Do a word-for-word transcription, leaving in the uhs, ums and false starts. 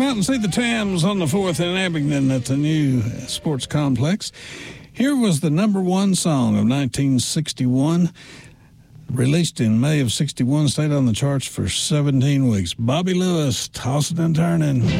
come out and see the Tams on the fourth in Abingdon at the new sports complex. Here was the number one song of nineteen sixty-one, released in May of sixty-one, stayed on the charts for seventeen weeks. Bobby Lewis, Tossing and Turning.